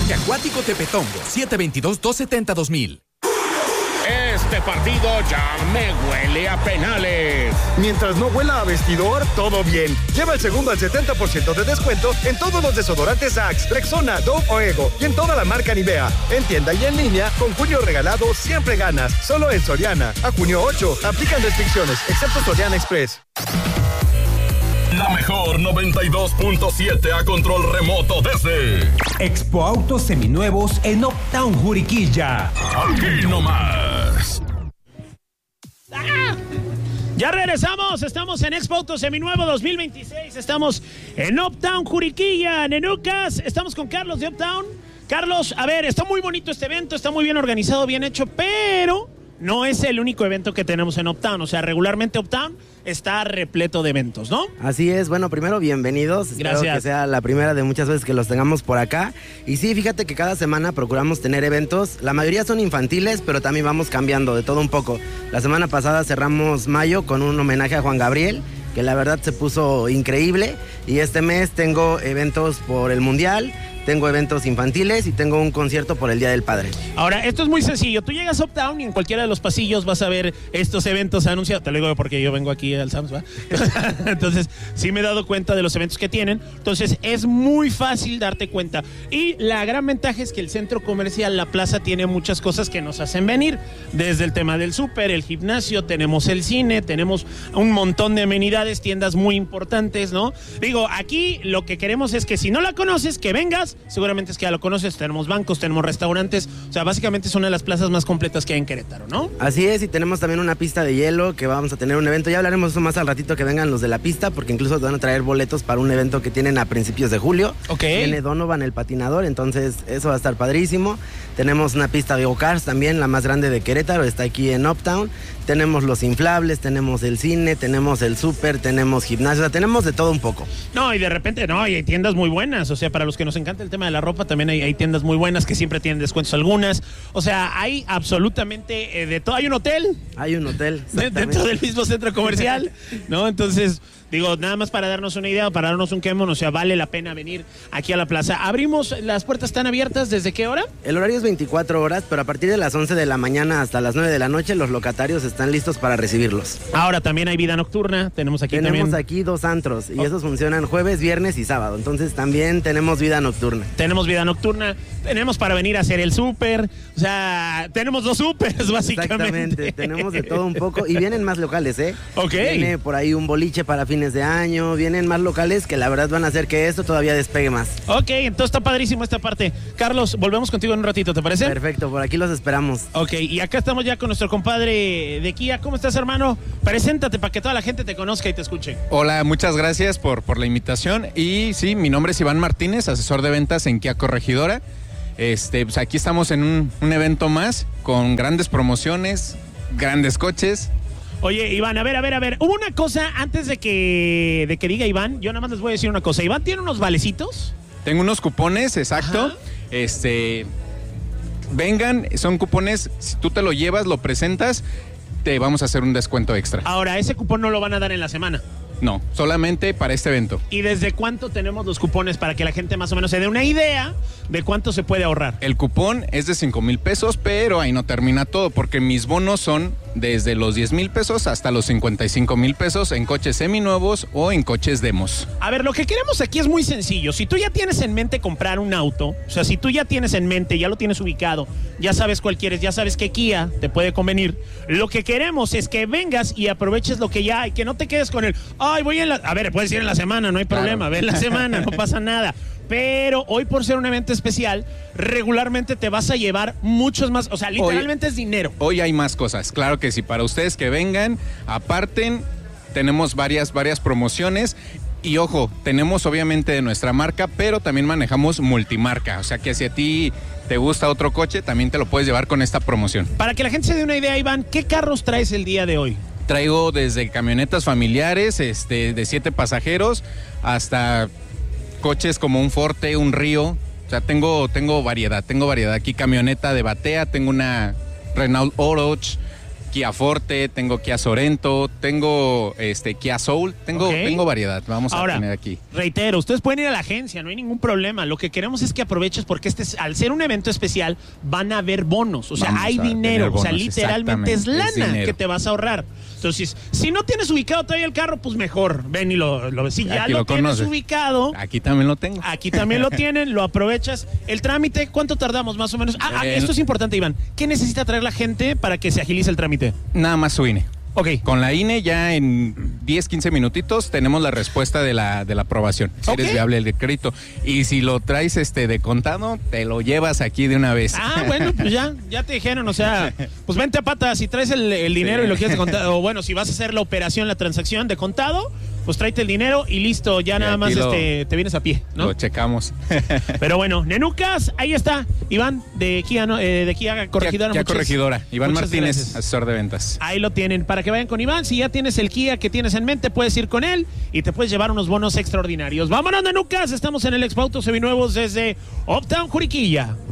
Parque Acuático Tepetongo, 722-270-2000. Este partido ya me huele a penales. Mientras no huela a vestidor, todo bien. Lleva el segundo al 70% de descuento en todos los desodorantes Axe, Rexona, Dove o Ego y en toda la marca Nivea. En tienda y en línea, con junio regalado siempre ganas. Solo en Soriana. A junio 8. Aplican restricciones, excepto Soriana Express. La mejor 92.7 a control remoto desde Expo Autos Seminuevos en Uptown Juriquilla. Aquí nomás. Ya regresamos, estamos en Expo Autos Seminuevo 2026, estamos en Uptown Juriquilla, Nenucas, estamos con Carlos de Uptown. Carlos, a ver, está muy bonito este evento, está muy bien organizado, bien hecho, pero no es el único evento que tenemos en Uptown, o sea, regularmente Uptown está repleto de eventos, ¿no? Así es, bueno, primero bienvenidos. Gracias. Espero que sea la primera de muchas veces que los tengamos por acá. Y sí, fíjate que cada semana procuramos tener eventos. La mayoría son infantiles, pero también vamos cambiando de todo un poco. La semana pasada cerramos mayo con un homenaje a Juan Gabriel, que la verdad se puso increíble. Y este mes tengo eventos por el Mundial, tengo eventos infantiles y tengo un concierto por el Día del Padre. Ahora, esto es muy sencillo. Tú llegas a Uptown y en cualquiera de los pasillos vas a ver estos eventos anunciados. Te lo digo porque yo vengo aquí al Sam's, ¿va? Entonces, sí me he dado cuenta de los eventos que tienen. Entonces, es muy fácil darte cuenta. Y la gran ventaja es que el centro comercial, la plaza, tiene muchas cosas que nos hacen venir. Desde el tema del súper, el gimnasio, tenemos el cine, tenemos un montón de amenidades, tiendas muy importantes, ¿no? Digo, aquí lo que queremos es que si no la conoces, que vengas. Seguramente es que ya lo conoces, tenemos bancos, tenemos restaurantes, o sea, básicamente es una de las plazas más completas que hay en Querétaro, ¿no? Así es, y tenemos también una pista de hielo que vamos a tener un evento, ya hablaremos eso más al ratito que vengan los de la pista, porque incluso van a traer boletos para un evento que tienen a principios de julio. Ok. Viene Donovan el patinador, entonces eso va a estar padrísimo. Tenemos una pista de go-karts también, la más grande de Querétaro, está aquí en Uptown. Tenemos los inflables, tenemos el cine, tenemos el súper, tenemos gimnasio, o sea, tenemos de todo un poco. No, y de repente, no, y hay tiendas muy buenas, o sea, para los que nos encanta el tema de la ropa, también hay tiendas muy buenas que siempre tienen descuentos algunas, o sea, hay absolutamente de todo. Hay un hotel. Hay un hotel. Dentro del mismo centro comercial, ¿no? Entonces, digo, nada más para darnos una idea, para darnos un quemón, o sea, vale la pena venir aquí a la plaza. ¿Abrimos, las puertas están abiertas desde qué hora? El horario es 24 horas, pero a partir de las 11 de la mañana hasta las 9 de la noche los locatarios están listos para recibirlos. Ahora también hay vida nocturna, tenemos aquí aquí 2 antros y esos funcionan jueves, viernes y sábado, entonces también tenemos vida nocturna. Tenemos vida nocturna, tenemos para venir a hacer el súper, o sea, tenemos 2 súpers básicamente. Exactamente, tenemos de todo un poco y vienen más locales, ¿eh? Ok. Viene por ahí un boliche para fines de año, vienen más locales que la verdad van a hacer que esto todavía despegue más. Ok, entonces está padrísimo esta parte. Carlos, volvemos contigo en un ratito, ¿te parece? Perfecto, por aquí los esperamos. Ok, y acá estamos ya con nuestro compadre de Kia. ¿Cómo estás, hermano? Preséntate para que toda la gente te conozca y te escuche. Hola, muchas gracias por la invitación. Y sí, mi nombre es Iván Martínez, asesor de ventas en Kia Corregidora. Pues aquí estamos en un evento más con grandes promociones, grandes coches. Oye, Iván, a ver. Hubo una cosa antes de que diga Iván. Yo nada más les voy a decir una cosa. ¿Iván tiene unos valecitos? Tengo unos cupones, exacto. Ajá. Vengan, son cupones. Si tú te lo llevas, lo presentas, te vamos a hacer un descuento extra. Ahora, ese cupón no lo van a dar en la semana. No, solamente para este evento. ¿Y desde cuánto tenemos los cupones para que la gente más o menos se dé una idea de cuánto se puede ahorrar? El cupón es de 5,000 pesos, pero ahí no termina todo, porque mis bonos son desde los 10,000 pesos hasta los 55,000 pesos en coches seminuevos o en coches demos. A ver, lo que queremos aquí es muy sencillo. Si tú ya tienes en mente comprar un auto, o sea, si tú ya tienes en mente, ya lo tienes ubicado, ya sabes cuál quieres, ya sabes qué Kia te puede convenir, lo que queremos es que vengas y aproveches lo que ya hay, que no te quedes con el, ay, voy en la... A ver, puedes ir en la semana, no hay problema, ve en la semana, no pasa nada. Pero hoy, por ser un evento especial, regularmente te vas a llevar muchos más, o sea, literalmente es dinero. Hoy hay más cosas, claro que sí. Para ustedes que vengan, aparten, tenemos varias promociones. Y ojo, tenemos obviamente de nuestra marca, pero también manejamos multimarca. O sea que si a ti te gusta otro coche, también te lo puedes llevar con esta promoción. Para que la gente se dé una idea, Iván, ¿qué carros traes el día de hoy? Traigo desde camionetas familiares, de 7 pasajeros, hasta coches como un Forte, un Río. O sea, tengo variedad. Aquí camioneta de batea, tengo una Renault Oroch, Kia Forte, tengo Kia Sorento, tengo Kia Soul, tengo variedad. Vamos a tener aquí. Reitero, ustedes pueden ir a la agencia, no hay ningún problema. Lo que queremos es que aproveches porque al ser un evento especial van a haber bonos, o sea, hay dinero, bonos, o sea, literalmente es lana que te vas a ahorrar. Entonces, si no tienes ubicado todavía el carro, pues mejor, ven y lo ves. Si ya lo tienes ubicado, aquí también lo tengo. Aquí también lo tienen, lo aprovechas. El trámite, ¿cuánto tardamos más o menos? Esto es importante, Iván. ¿Qué necesita traer la gente para que se agilice el trámite? Nada más su INE. Ok. Con la INE ya en 10, 15 minutitos tenemos la respuesta de la aprobación. Si eres viable el crédito. Y si lo traes de contado, te lo llevas aquí de una vez. Bueno, pues ya te dijeron, o sea, pues vente a pata, si traes el dinero y lo quieres de contado, o bueno, si vas a hacer la operación, la transacción de contado, pues tráete el dinero y listo, ya nada más te vienes a pie, ¿no? Lo checamos. Pero bueno, Nenucas, ahí está, Iván de Kia, ¿no? De Kia Corregidora. Kia Corregidora, Iván Martínez, gracias. Asesor de ventas. Ahí lo tienen, para que vayan con Iván. Si ya tienes el Kia que tienes en mente, puedes ir con él y te puedes llevar unos bonos extraordinarios. Vámonos, Nenucas, estamos en el Expo Autos Seminuevos desde Uptown Juriquilla.